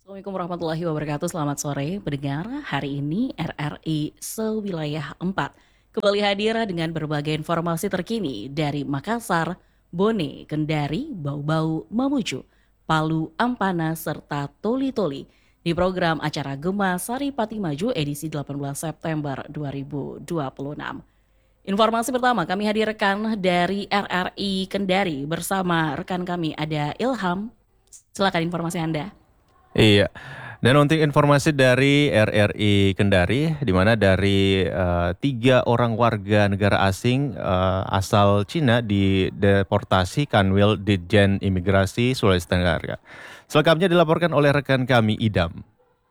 Assalamualaikum warahmatullahi wabarakatuh. Selamat sore pendengar. Hari ini RRI Sewilayah 4 kembali hadir dengan berbagai informasi terkini dari Makassar, Bone, Kendari, Bau-Bau, Mamuju, Palu, Ampana, serta Toli-Toli di program acara Gema Saripati Maju edisi 18 September 2026. Informasi pertama kami hadirkan dari RRI Kendari bersama rekan kami ada Ilham. Silakan informasi Anda. Iya, dan untuk informasi dari RRI Kendari, di mana dari 3 orang warga negara asing asal Cina dideportasi Kanwil Ditjen Imigrasi Sulawesi Tenggara. Selengkapnya dilaporkan oleh rekan kami Idam.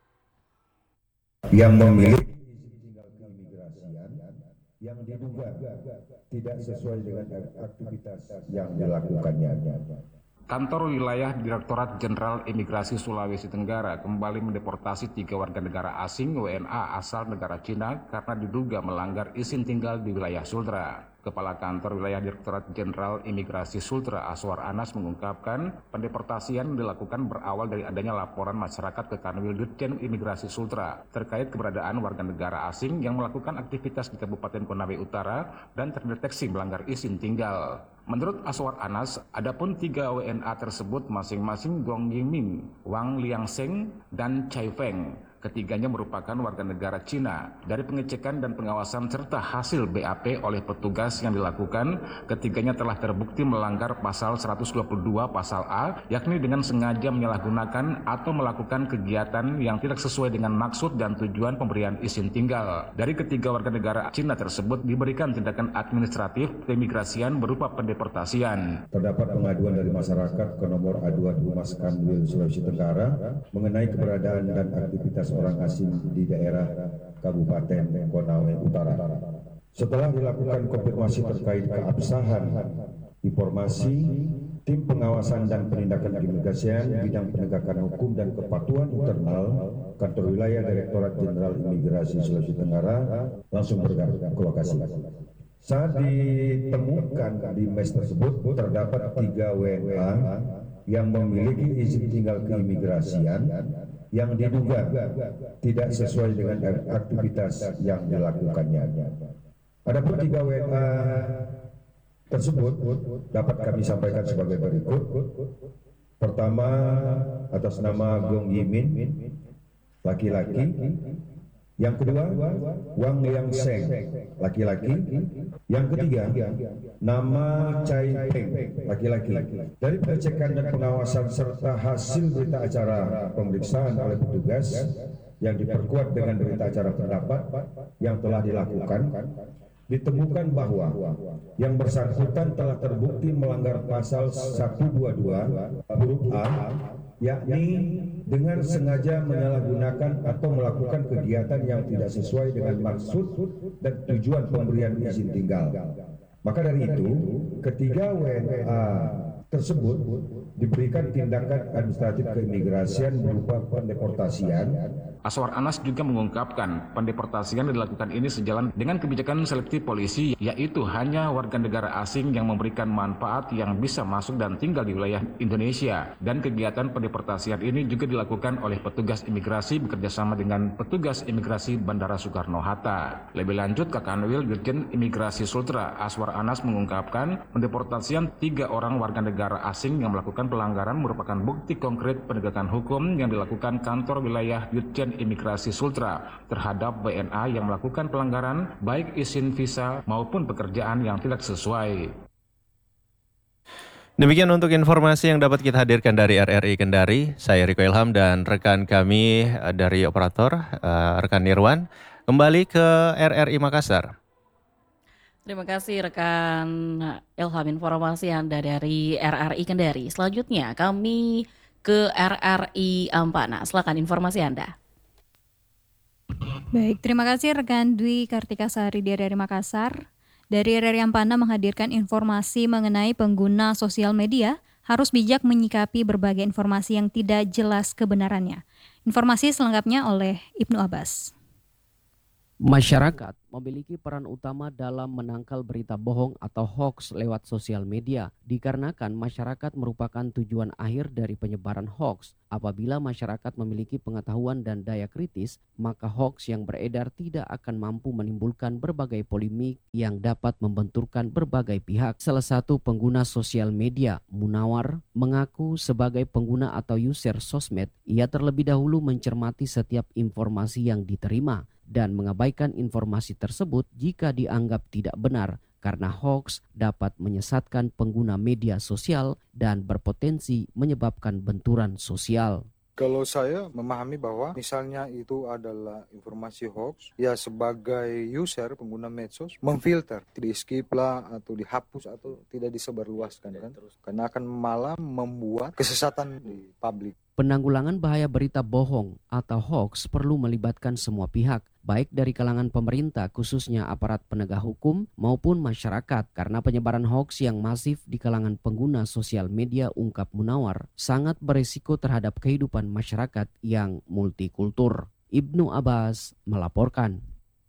Yang memiliki izin tinggal keimigrasian yang diduga tidak sesuai dengan aktivitas yang dilakukannya. Kantor Wilayah Direktorat Jenderal Imigrasi Sulawesi Tenggara kembali mendeportasi 3 warga negara asing WNA asal negara Cina karena diduga melanggar izin tinggal di wilayah Sultra. Kepala Kantor Wilayah Direktorat Jenderal Imigrasi Sultra Aswar Anas mengungkapkan pendeportasian dilakukan berawal dari adanya laporan masyarakat ke Kanwil Ditjen Imigrasi Sultra terkait keberadaan warga negara asing yang melakukan aktivitas di Kabupaten Konawe Utara dan terdeteksi melanggar izin tinggal. Menurut Aswar Anas, adapun 3 WNA tersebut masing-masing Gong Yiming, Wang Liangseng, dan Chai Feng. Ketiganya merupakan warga negara Cina. Dari pengecekan dan pengawasan serta hasil BAP oleh petugas yang dilakukan, ketiganya telah terbukti melanggar pasal 122 pasal A, yakni dengan sengaja menyalahgunakan atau melakukan kegiatan yang tidak sesuai dengan maksud dan tujuan pemberian izin tinggal. Dari ketiga warga negara Cina tersebut diberikan tindakan administratif keimigrasian berupa pendeportasian. Terdapat pengaduan dari masyarakat ke nomor aduan Humas Kanwil Sulawesi Tenggara mengenai keberadaan dan aktivitas orang asing di daerah Kabupaten Konawe Utara. Setelah dilakukan konfirmasi terkait keabsahan informasi, tim pengawasan dan penindakan keimigrasian bidang penegakan hukum dan kepatuhan internal Kantor Wilayah Direktorat Jenderal Imigrasi Sulawesi Tenggara langsung bergerak ke lokasi. Saat ditemukan di mes tersebut terdapat 3 WNA yang memiliki izin tinggal keimigrasian yang diduga tidak sesuai dengan aktivitas yang dilakukannya. Adapun 3 WNA tersebut dapat kami sampaikan sebagai berikut. Pertama, atas nama Gong Yimin, laki-laki. Yang kedua, Wang Liangseng, laki-laki. Yang ketiga, nama Chai Feng, laki-laki. Dari pengecekan dan pengawasan serta hasil berita acara pemeriksaan oleh petugas yang diperkuat dengan berita acara pendapat yang telah dilakukan, ditemukan bahwa yang bersangkutan telah terbukti melanggar pasal 122 huruf A, yakni dengan sengaja menyalahgunakan atau melakukan kegiatan yang tidak sesuai dengan maksud dan tujuan pemberian izin tinggal. Maka dari itu, ketiga WNA tersebut diberikan tindakan administratif keimigrasian berupa pendeportasian. Aswar Anas juga mengungkapkan pendeportasian yang dilakukan ini sejalan dengan kebijakan selektif polisi, yaitu hanya warga negara asing yang memberikan manfaat yang bisa masuk dan tinggal di wilayah Indonesia. Dan kegiatan pendeportasian ini juga dilakukan oleh petugas imigrasi bekerjasama dengan petugas imigrasi Bandara Soekarno-Hatta. Lebih lanjut, Kakanwil Ditjen Imigrasi Sultra Aswar Anas mengungkapkan pendeportasian 3 orang warga negara asing yang melakukan pelanggaran merupakan bukti konkret penegakan hukum yang dilakukan Kantor Wilayah Ditjen Imigrasi Sultra terhadap WNA yang melakukan pelanggaran baik izin visa maupun pekerjaan yang tidak sesuai. Demikian untuk informasi yang dapat kita hadirkan dari RRI Kendari. Saya Riko Ilham dan rekan kami dari operator, rekan Nirwan. Kembali ke RRI Makassar. Terima kasih rekan Ilham informasi Anda dari RRI Kendari. Selanjutnya kami ke RRI Ampana. Silakan informasi Anda. Baik, terima kasih rekan Dwi Kartika Sari dari Makassar. Dari RRI Ampana menghadirkan informasi mengenai pengguna sosial media harus bijak menyikapi berbagai informasi yang tidak jelas kebenarannya. Informasi selengkapnya oleh Ibnu Abbas. Masyarakat memiliki peran utama dalam menangkal berita bohong atau hoax lewat sosial media, dikarenakan masyarakat merupakan tujuan akhir dari penyebaran hoax. Apabila masyarakat memiliki pengetahuan dan daya kritis, maka hoax yang beredar tidak akan mampu menimbulkan berbagai polemik yang dapat membenturkan berbagai pihak. Salah satu pengguna sosial media, Munawar, mengaku sebagai pengguna atau user sosmed, ia terlebih dahulu mencermati setiap informasi yang diterima dan mengabaikan informasi tersebut jika dianggap tidak benar, karena hoax dapat menyesatkan pengguna media sosial dan berpotensi menyebabkan benturan sosial. Kalau saya memahami bahwa misalnya itu adalah informasi hoax, ya sebagai user, pengguna medsos, memfilter, di skip lah atau dihapus atau tidak disebarluaskan kan, karena akan malah membuat kesesatan di publik. Penanggulangan bahaya berita bohong atau hoax perlu melibatkan semua pihak, baik dari kalangan pemerintah khususnya aparat penegak hukum maupun masyarakat, karena penyebaran hoax yang masif di kalangan pengguna sosial media, ungkap Munawar, sangat beresiko terhadap kehidupan masyarakat yang multikultur. Ibnu Abbas melaporkan.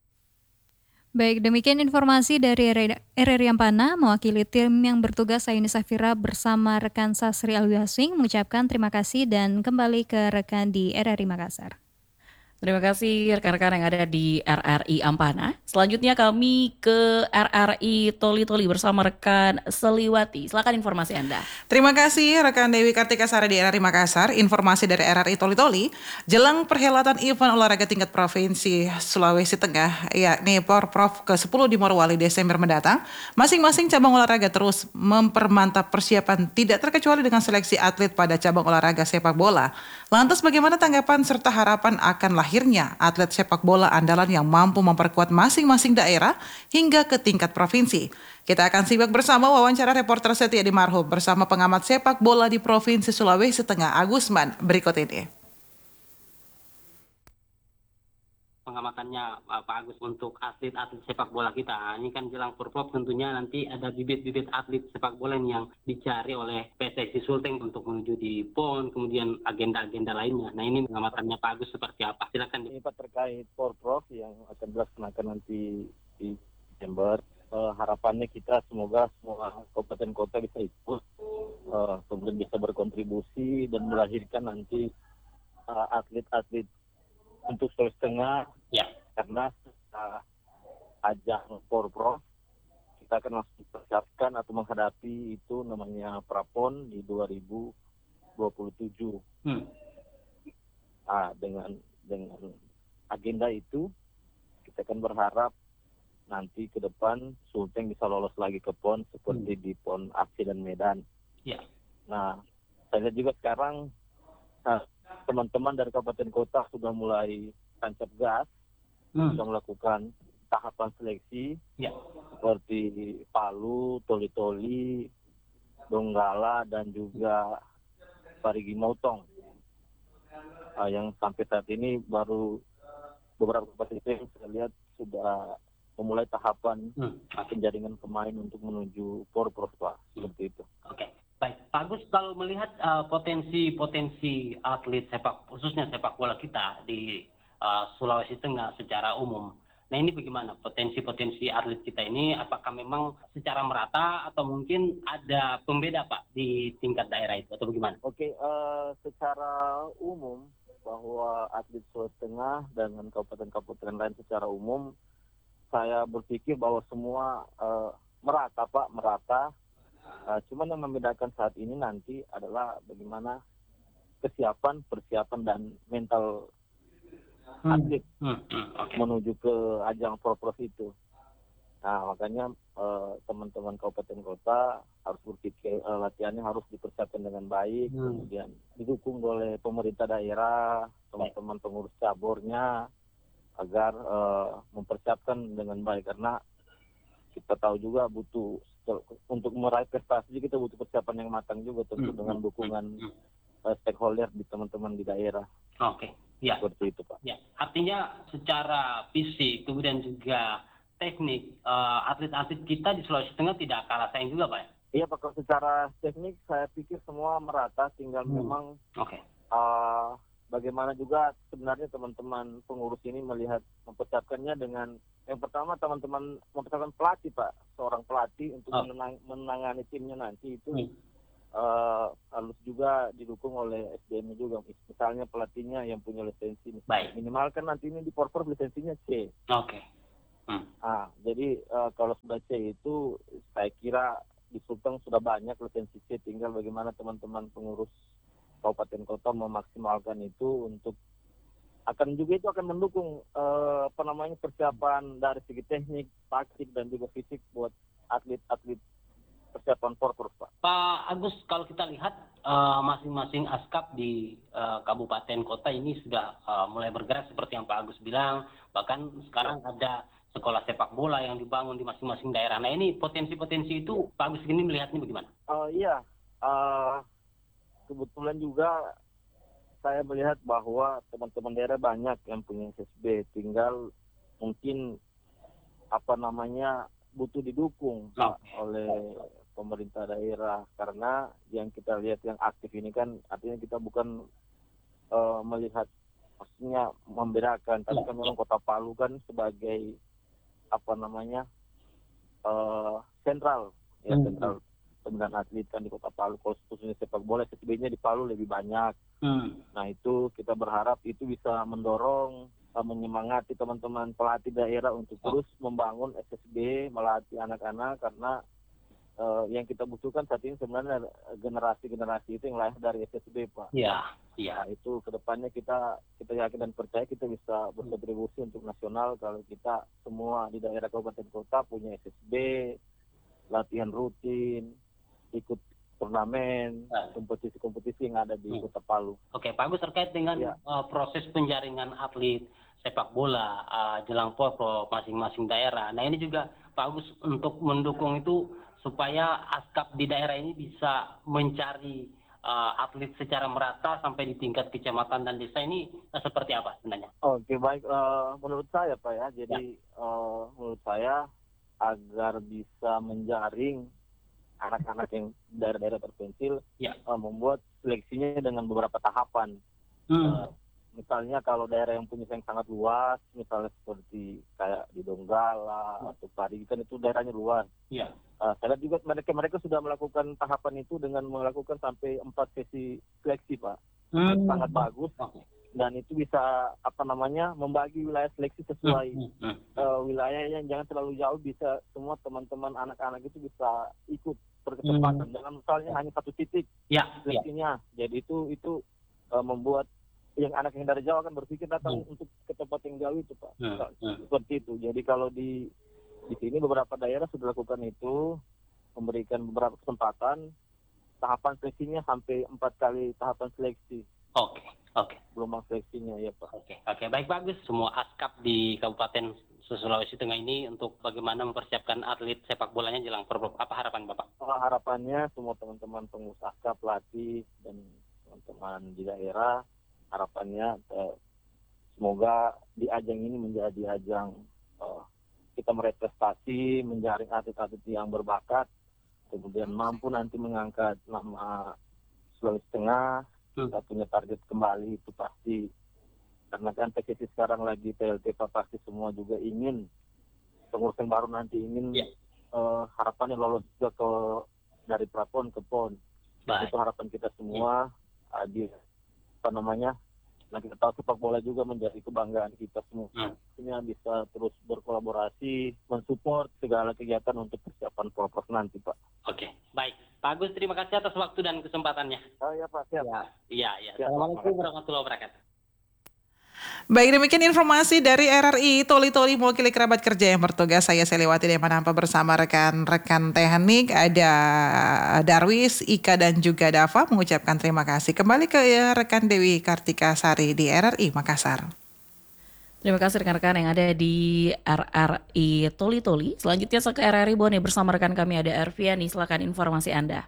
Baik, demikian informasi dari RRI Ampana. Mewakili tim yang bertugas, saya Yuni Safira bersama rekan Sasri Alwiasing mengucapkan terima kasih dan kembali ke rekan di RRI Makassar. Terima kasih rekan-rekan yang ada di RRI Ampana. Selanjutnya kami ke RRI Toli-Toli bersama rekan Seliwati. Silakan informasi Anda. Terima kasih rekan Dewi Kartikasari di RRI Makassar. Informasi dari RRI Toli-Toli, jelang perhelatan event olahraga tingkat provinsi Sulawesi Tengah, yakni Porprov ke-10 di Morowali Desember mendatang, masing-masing cabang olahraga terus mempermantap persiapan, tidak terkecuali dengan seleksi atlet pada cabang olahraga sepak bola. Lantas bagaimana tanggapan serta harapan akan lahirnya atlet sepak bola andalan yang mampu memperkuat masing-masing daerah hingga ke tingkat provinsi? Kita akan simak bersama wawancara reporter Setia Di Marhum bersama pengamat sepak bola di Provinsi Sulawesi Tengah, Agusman, berikut ini. Pengamatannya Pak Agus untuk atlet-atlet sepak bola kita. Ini kan jelang Porprov, tentunya nanti ada bibit-bibit atlet sepak bola yang dicari oleh PSSI Sulteng untuk menuju di PON, kemudian agenda-agenda lainnya. Nah, ini pengamatannya Pak Agus seperti apa? Silakan. Ini Pak terkait Porprov yang akan dilaksanakan nanti di Desember. Harapannya kita semoga semua kabupaten kota bisa ikut, kemudian bisa berkontribusi dan melahirkan nanti atlet-atlet untuk Sulawesi Tengah, ya, karena ajang Porprov kita akan langsung persiapkan atau menghadapi itu namanya Prapon di 2027. Dengan agenda itu kita akan berharap nanti ke depan Sulteng bisa lolos lagi ke PON seperti di PON Aceh dan Medan. Ya. Nah, saya lihat juga sekarang teman-teman dari kabupaten kota sudah mulai tancap gas, sudah melakukan tahapan seleksi, seperti Palu, Toli-Toli, Donggala, dan juga Parigi Motong. Yang sampai saat ini baru beberapa kabupaten yang saya lihat sudah memulai tahapan penjaringan pemain untuk menuju Porprov, seperti itu. Oke. Baik, Pak Agus, kalau melihat potensi atlet khususnya sepak bola kita di Sulawesi Tengah secara umum, nah ini bagaimana potensi atlet kita ini? Apakah memang secara merata atau mungkin ada pembeda Pak di tingkat daerah itu atau bagaimana? Oke, secara umum bahwa atlet Sulawesi Tengah dengan kabupaten-kabupaten lain secara umum, saya berpikir bahwa semua merata Pak, merata. Cuman yang membedakan saat ini nanti adalah bagaimana persiapan dan mental atlet menuju ke ajang Porprov itu. Nah, makanya teman-teman kabupaten kota harus berpikir latihannya harus dipersiapkan dengan baik, kemudian didukung oleh pemerintah daerah, teman-teman pengurus caburnya agar mempersiapkan dengan baik, karena kita tahu juga butuh untuk meraih prestasi kita butuh persiapan yang matang juga, tentu dengan dukungan stakeholder di teman-teman di daerah. Oke, ya. Seperti itu Pak. Ya, artinya secara fisik kemudian juga teknik atlet-atlet kita di Sulawesi Tengah tidak kalah saing juga Pak? Iya Pak, kalau secara teknik saya pikir semua merata, tinggal memang bagaimana juga sebenarnya teman-teman pengurus ini mempersiapkannya dengan yang pertama teman-teman mempersiapkan pelatih Pak, seorang pelatih untuk menangani timnya nanti itu harus juga didukung oleh SDM juga, misalnya pelatihnya yang punya lisensi minimal kan nanti ini di Porprov lisensinya C. Jadi kalau sudah C itu saya kira di Sulteng sudah banyak lisensi C, tinggal bagaimana teman-teman pengurus kabupaten kota memaksimalkan itu untuk akan mendukung persiapan dari segi teknik, taktik dan juga fisik buat atlet-atlet persiapan Porprov Pak. Pak Agus, kalau kita lihat masing-masing askap di kabupaten kota ini sudah mulai bergerak seperti yang Pak Agus bilang, bahkan sekarang ada sekolah sepak bola yang dibangun di masing-masing daerah. Nah ini potensi-potensi itu Pak Agus ini melihatnya bagaimana? Kebetulan juga saya melihat bahwa teman-teman daerah banyak yang punya SSB, tinggal mungkin butuh didukung oleh pemerintah daerah, karena yang kita lihat yang aktif ini kan artinya kita bukan melihat maksudnya membedakan, tapi kan memang Kota Palu kan sebagai sentral pembinaan atlet kan di Kota Palu. Kalau khususnya sepak bola SSB-nya di Palu lebih banyak. Nah itu kita berharap itu bisa mendorong, menyemangati teman-teman pelatih daerah untuk terus membangun SSB, melatih anak-anak, karena yang kita butuhkan saat ini sebenarnya generasi-generasi itu yang lahir dari SSB Pak. Nah, itu kedepannya kita yakin dan percaya kita bisa berkontribusi untuk nasional kalau kita semua di daerah kabupaten kota punya SSB, latihan rutin, ikut turnamen, kompetisi-kompetisi yang ada di Kota Palu. Oke, Pak Agus, terkait dengan proses penjaringan atlet sepak bola jelang Porprov masing-masing daerah. Nah ini juga Pak Agus untuk mendukung itu supaya askap di daerah ini bisa mencari atlet secara merata sampai di tingkat kecamatan dan desa ini seperti apa sebenarnya? Oke, baik. Menurut saya Pak ya, jadi menurut saya agar bisa menjaring anak-anak yang daerah-daerah terpencil, membuat seleksinya dengan beberapa tahapan. Misalnya kalau daerah yang punya yang sangat luas, misalnya seperti kayak di Donggala atau Pari, kan itu daerahnya luas. Saya lihat juga mereka sudah melakukan tahapan itu dengan melakukan sampai 4 sesi seleksi Pak. Sangat bagus. Dan itu bisa membagi wilayah seleksi sesuai wilayah yang jangan terlalu jauh, bisa semua teman-teman anak-anak itu bisa ikut berkesempatan. Jangan misalnya hanya satu titik seleksinya. Jadi itu membuat yang anak yang dari jauh akan berpikir datang untuk ke tempat yang jauh itu Pak. Seperti itu. Jadi kalau di sini beberapa daerah sudah lakukan itu, memberikan beberapa kesempatan, tahapan seleksinya sampai 4 kali tahapan seleksi. Oke. Gelombang seleksinya ya Pak. Oke, baik bagus. Semua askap di Kabupaten Sulawesi Tengah ini untuk bagaimana mempersiapkan atlet sepak bolanya jelang Porprov. Apa harapan Bapak? Harapannya semua teman-teman pengurus askap, pelatih dan teman-teman di daerah, harapannya semoga di ajang ini menjadi ajang kita meraih prestasi, menjaring atlet-atlet yang berbakat, kemudian mampu nanti mengangkat nama Sulawesi Tengah. Kita punya target kembali itu pasti, karena kan PSSI sekarang lagi PLT pasti semua juga ingin pengurus yang baru nanti ingin harapannya lolos juga dari Prapon ke PON. Itu harapan kita semua. Nah kita tahu sepak bola juga menjadi kebanggaan kita semua. Artinya bisa terus berkolaborasi, mensupport segala kegiatan untuk persiapan Porprov nanti Pak. Oke, baik. Pak Agus, terima kasih atas waktu dan kesempatannya. Ya Pak, siap. Iya. Assalamualaikum warahmatullahi wabarakatuh. Baik, demikian informasi dari RRI Toli-Toli mewakili kerabat kerja yang bertugas. Saya Seliwati Demanampa bersama rekan-rekan teknik, ada Darwis, Ika dan juga Dava mengucapkan terima kasih. Kembali ke rekan Dewi Kartika Sari di RRI Makassar. Terima kasih rekan-rekan yang ada di RRI Toli-Toli. Selanjutnya ke RRI Bone bersama rekan kami ada Erviani. Silakan informasi Anda.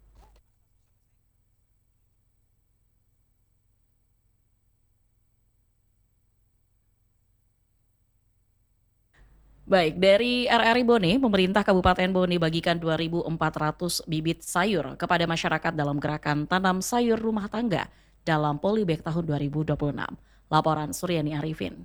Baik, dari RRI Bone, pemerintah Kabupaten Bone bagikan 2.400 bibit sayur kepada masyarakat dalam gerakan tanam sayur rumah tangga dalam Polybag tahun 2026. Laporan Suryani Arifin.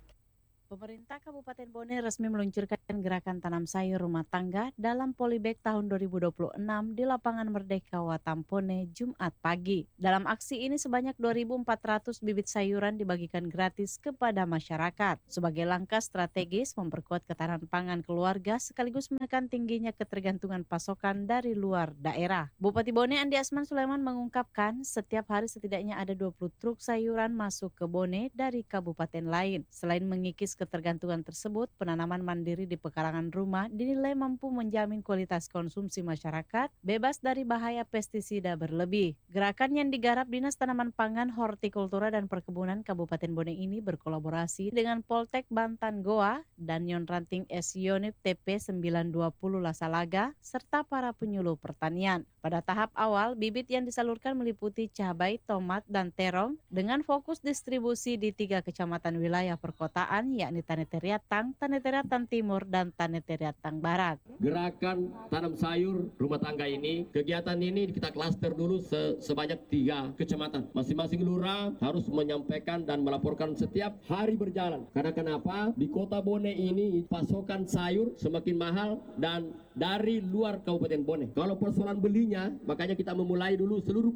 Pemerintah Kabupaten Bone resmi meluncurkan gerakan tanam sayur rumah tangga dalam Polybag tahun 2026 di lapangan Merdeka Watampone Jumat pagi. Dalam aksi ini sebanyak 2.400 bibit sayuran dibagikan gratis kepada masyarakat sebagai langkah strategis memperkuat ketahanan pangan keluarga sekaligus menekan tingginya ketergantungan pasokan dari luar daerah. Bupati Bone Andi Asman Sulaiman mengungkapkan setiap hari setidaknya ada 20 truk sayuran masuk ke Bone dari kabupaten lain. Selain mengikis ketergantungan tersebut, penanaman mandiri di pekarangan rumah dinilai mampu menjamin kualitas konsumsi masyarakat bebas dari bahaya pestisida berlebih. Gerakan yang digarap Dinas Tanaman Pangan, Hortikultura dan Perkebunan Kabupaten Bone ini berkolaborasi dengan Poltek Bantan Goa dan Yon Ranting S Yonip TP 920 Lasalaga serta para penyuluh pertanian. Pada tahap awal, bibit yang disalurkan meliputi cabai, tomat, dan terong dengan fokus distribusi di 3 kecamatan wilayah perkotaan yakni Tanetariatang, Tanetariatang Timur, dan Tanetariatang Barat. Gerakan tanam sayur rumah tangga ini, kegiatan ini kita klaster dulu sebanyak 3 kecamatan. Masing-masing lurah harus menyampaikan dan melaporkan setiap hari berjalan. Karena kenapa? Di kota Bone ini pasokan sayur semakin mahal dan dari luar Kabupaten Bone. Kalau persoalan belinya, makanya kita memulai dulu seluruh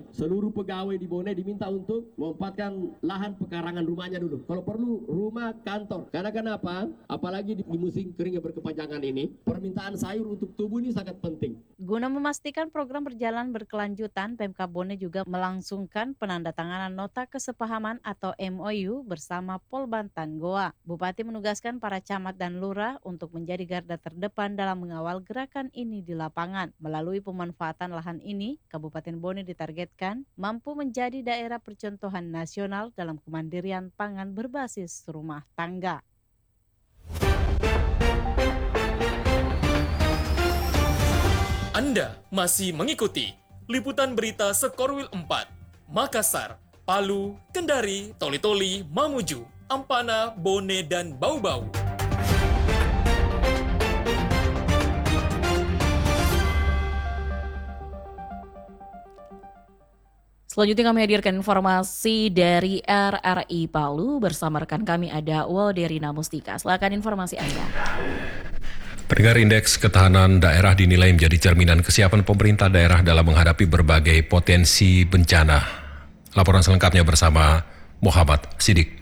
pegawai di Bone diminta untuk memanfaatkan lahan pekarangan rumahnya dulu. Kalau perlu rumah kantor. Karena kenapa? Apalagi di musim kering yang berkepanjangan ini, permintaan sayur untuk tubuh ini sangat penting. Guna memastikan program berjalan berkelanjutan, Pemkab Bone juga melangsungkan penandatanganan nota kesepahaman atau MOU bersama Pol Bantan Goa. Bupati menugaskan para camat dan lurah untuk menjadi garda terdepan dalam mengawal gerakan ini di lapangan. Melalui pemanfaatan lahan ini, Kabupaten Bone ditargetkan mampu menjadi daerah percontohan nasional dalam kemandirian pangan berbasis rumah tangga. Anda masih mengikuti liputan berita Sekorwil 4, Makassar, Palu, Kendari, Toli-Toli, Mamuju, Ampana, Bone, dan Bau-Bau. Selanjutnya kami hadirkan informasi dari RRI Palu bersama rekan kami ada Walderina Mustika. Silakan informasi Anda. Pendengar, indeks ketahanan daerah dinilai menjadi cerminan kesiapan pemerintah daerah dalam menghadapi berbagai potensi bencana. Laporan selengkapnya bersama Muhammad Sidik.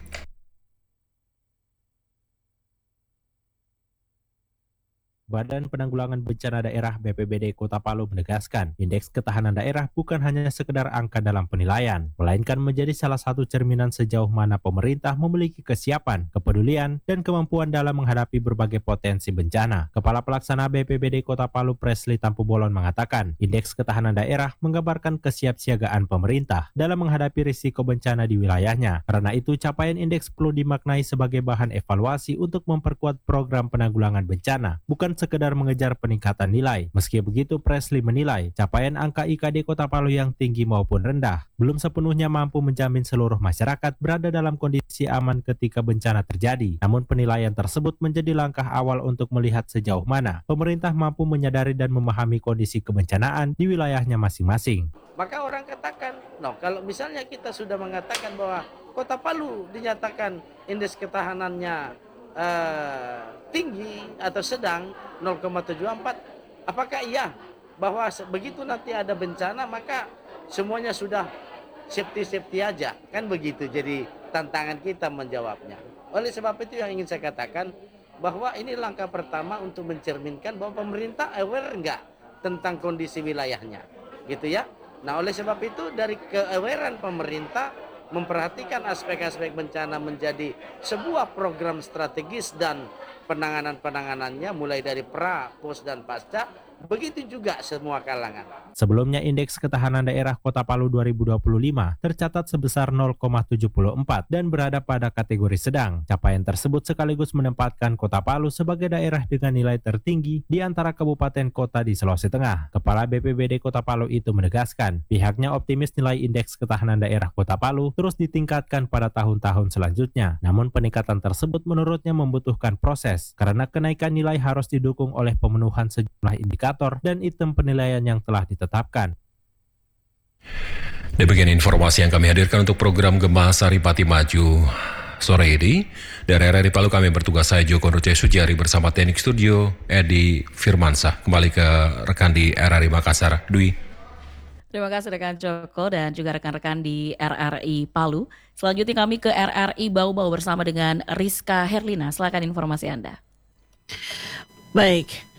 Badan Penanggulangan Bencana Daerah BPBD Kota Palu menegaskan, indeks ketahanan daerah bukan hanya sekedar angka dalam penilaian, melainkan menjadi salah satu cerminan sejauh mana pemerintah memiliki kesiapan, kepedulian, dan kemampuan dalam menghadapi berbagai potensi bencana. Kepala Pelaksana BPBD Kota Palu Presli Tampu Bolon mengatakan, indeks ketahanan daerah menggambarkan kesiapsiagaan pemerintah dalam menghadapi risiko bencana di wilayahnya. Karena itu, capaian indeks perlu dimaknai sebagai bahan evaluasi untuk memperkuat program penanggulangan bencana, bukan sekedar mengejar peningkatan nilai. Meski begitu, Presli menilai capaian angka IKD Kota Palu yang tinggi maupun rendah belum sepenuhnya mampu menjamin seluruh masyarakat berada dalam kondisi aman ketika bencana terjadi. Namun penilaian tersebut menjadi langkah awal untuk melihat sejauh mana pemerintah mampu menyadari dan memahami kondisi kebencanaan di wilayahnya masing-masing. Maka orang katakan, kalau misalnya kita sudah mengatakan bahwa Kota Palu dinyatakan indeks ketahanannya tinggi atau sedang 0,74, apakah iya bahwa begitu nanti ada bencana maka semuanya sudah safety aja, kan begitu? Jadi tantangan kita menjawabnya. Oleh sebab itu yang ingin saya katakan bahwa ini langkah pertama untuk mencerminkan bahwa pemerintah aware enggak tentang kondisi wilayahnya, gitu ya. Nah, oleh sebab itu dari ke-awarean pemerintah memperhatikan aspek-aspek bencana menjadi sebuah program strategis dan penanganannya mulai dari pra, pos, dan pasca, begitu juga semua kalangan. Sebelumnya indeks ketahanan daerah Kota Palu 2025 tercatat sebesar 0,74 dan berada pada kategori sedang. Capaian tersebut sekaligus menempatkan Kota Palu sebagai daerah dengan nilai tertinggi di antara kabupaten kota di Sulawesi Tengah. Kepala BPBD Kota Palu itu menegaskan, pihaknya optimis nilai indeks ketahanan daerah Kota Palu terus ditingkatkan pada tahun-tahun selanjutnya. Namun peningkatan tersebut menurutnya membutuhkan proses, karena kenaikan nilai harus didukung oleh pemenuhan sejumlah indikator dan item penilaian yang telah ditetapkan. Demikian informasi yang kami hadirkan untuk program Gema Saripati Maju sore ini. Dari RRI Palu kami bertugas saya Joko Nurjaya Sujari bersama teknik studio Edi Firmansyah. Kembali ke rekan di RRI Makassar, Dwi. Terima kasih rekan Joko dan juga rekan-rekan di RRI Palu. Selanjutnya kami ke RRI Bau-Bau bersama dengan Rizka Herlina. Silakan informasi Anda. Baik.